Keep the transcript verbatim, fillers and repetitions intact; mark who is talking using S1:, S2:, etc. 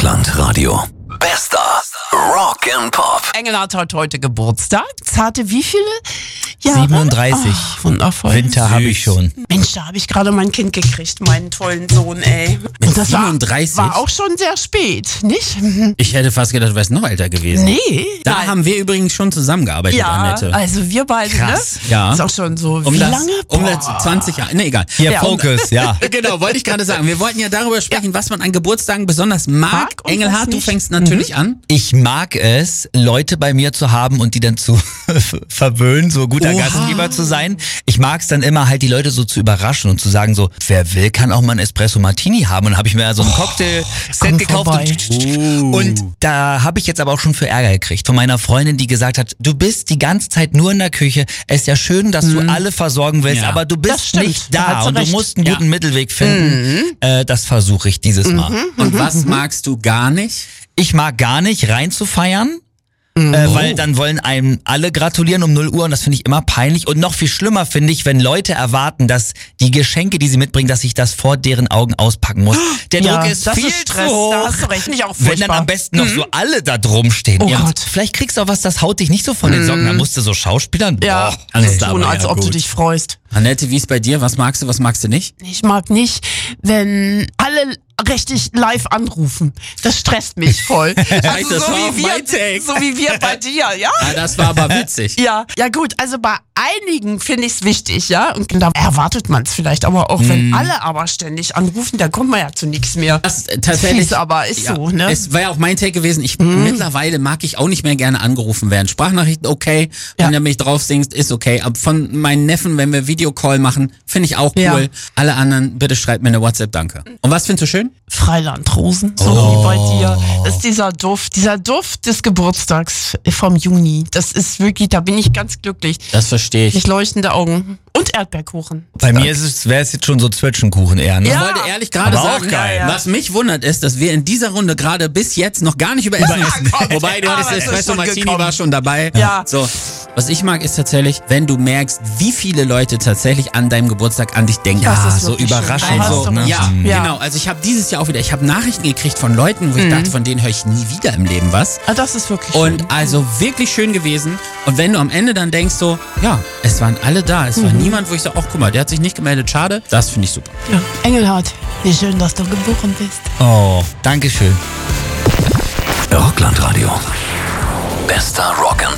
S1: Rockland Radio. Bester Rock'n'Pop.
S2: Engelhardt hat heute Geburtstag. Zarte wie viele Jahre?
S3: siebenunddreißig.
S2: Ach, wundervoll.
S3: Winter habe ich schon.
S2: Mensch, da habe ich gerade mein Kind gekriegt, meinen tollen Sohn, ey. Und das
S4: siebenunddreißig?
S2: War, war auch schon sehr spät, nicht?
S4: Ich hätte fast gedacht, du wärst noch älter gewesen.
S2: Nee.
S4: Da
S2: nein.
S4: haben wir übrigens schon zusammengearbeitet,
S2: Ja,
S4: Annette.
S2: also wir beide,
S4: Krass,
S2: ne?
S4: ja.
S2: Ist auch schon so,
S4: Um
S2: wie
S4: das,
S2: lange?
S4: um
S2: Boah.
S4: das zwanzig Jahre, ne, egal.
S3: Hier,
S2: Ja.
S3: Focus, ja.
S4: Genau, wollte ich gerade sagen. Wir wollten ja darüber sprechen, was man an Geburtstagen besonders mag.
S2: Mag und was
S4: Engelhardt, du
S2: nicht.
S4: fängst natürlich an.
S3: Ich mag es, Leute bei mir zu haben und die dann zu verwöhnen, so guter
S4: Oha.
S3: Gastgeber zu sein. Ich mag es dann immer halt, die Leute so zu überraschen und zu sagen so, wer will, kann auch mal einen Espresso Martini haben. Und dann habe ich mir so ein Cocktail-Set
S2: komm
S3: gekauft.
S2: vorbei.
S3: Und, und da habe ich jetzt aber auch schon für Ärger gekriegt von meiner Freundin, die gesagt hat, du bist die ganze Zeit nur in der Küche. Es ist ja schön, dass du alle versorgen willst,
S4: Ja.
S3: aber du
S2: Das
S3: bist
S2: stimmt.
S3: nicht
S2: Da hat
S3: da
S2: sie
S3: und du
S2: recht.
S3: musst einen
S4: Ja.
S3: guten Mittelweg finden. Äh, das versuche ich dieses Mal.
S4: Und was magst du gar nicht?
S3: Ich mag gar nicht rein zu feiern. Äh, weil dann wollen einem alle gratulieren um null Uhr und das finde ich immer peinlich. Und noch viel schlimmer finde ich, wenn Leute erwarten, dass die Geschenke, die sie mitbringen, dass ich das vor deren Augen auspacken muss. Der
S2: Ja,
S3: Druck ist
S2: das
S3: viel
S2: ist Stress,
S3: zu hoch.
S2: da hast du recht, finde ich auch
S3: Wenn
S2: furchtbar.
S3: dann am besten noch so alle da drum stehen.
S2: Oh
S3: ja,
S2: Gott.
S3: vielleicht kriegst du auch was, das haut dich nicht so von den Socken. Da musst du so Schauspielern.
S2: Ja,
S3: Boah,
S4: alles
S2: alles
S4: da,
S2: tun,
S4: aber
S2: als
S4: ja,
S2: ob du
S4: gut.
S2: dich freust.
S4: Annette, wie ist bei dir? Was magst du, was magst du nicht?
S2: Ich mag nicht, wenn alle richtig live anrufen. Das stresst mich voll.
S4: das war auch
S2: wie
S4: mein Take.
S2: wir, so wie wir bei dir, ja?
S4: Ah, das war aber witzig.
S2: Ja, ja gut, also bei einigen finde ich es wichtig, ja, und da erwartet man es vielleicht, aber auch
S4: Mhm.
S2: wenn alle aber ständig anrufen, dann kommt man ja zu nichts mehr.
S4: Das äh, tatsächlich.
S2: Fies, aber ist so, ne?
S4: Es war ja auch mein Take gewesen. Ich mittlerweile mag ich auch nicht mehr gerne angerufen werden. Sprachnachrichten okay, wenn
S2: Ja.
S4: du mich drauf singst, ist okay. Aber von meinen Neffen, wenn wir Videocall machen, finde ich auch cool.
S2: Ja.
S4: Alle anderen, bitte schreibt mir eine WhatsApp, danke. Und was findest du schön?
S2: Freilandrosen, so wie bei dir. Das ist dieser Duft, dieser Duft des Geburtstags vom Juni. Das ist wirklich, da bin ich ganz glücklich.
S4: Das verstehe ich.
S2: Nicht leuchtende Augen. Und Erdbeerkuchen.
S3: Bei mir ist es, wäre es jetzt schon so Zwetschgenkuchen eher, ne?
S4: Ich
S2: Ja.
S4: wollte ehrlich gerade
S3: Aber auch
S4: sagen,
S3: geil.
S4: was mich wundert ist, dass wir in dieser Runde gerade bis jetzt noch gar nicht über Essen reden.
S2: Gott.
S4: Wobei, du hattest
S2: Aber es ist
S4: Espresso
S2: schon
S4: Martini,
S2: gekommen.
S4: war schon dabei.
S2: Ja.
S4: So. Was ich mag, ist tatsächlich, wenn du merkst, wie viele Leute tatsächlich an deinem Geburtstag an dich denken.
S2: Das
S4: Ah,
S2: ist
S4: so
S2: wirklich schön.
S4: überraschend.
S2: Da hast
S4: So,
S2: du recht.
S4: ja,
S2: Ja.
S4: genau. Also ich habe dieses Jahr auch wieder, ich habe Nachrichten gekriegt von Leuten, wo ich dachte, von denen höre ich nie wieder im Leben was.
S2: Ah, das ist wirklich
S4: Und
S2: schön.
S4: also wirklich schön gewesen. Und wenn du am Ende dann denkst so, ja, es waren alle da. Es war niemand, wo ich so, ach guck mal, der hat sich nicht gemeldet, schade. Das finde ich super.
S2: Ja. Engelhardt, wie schön, dass du geboren bist.
S3: Oh, Dankeschön.
S1: Rockland Radio. Bester Rock'n'Pop.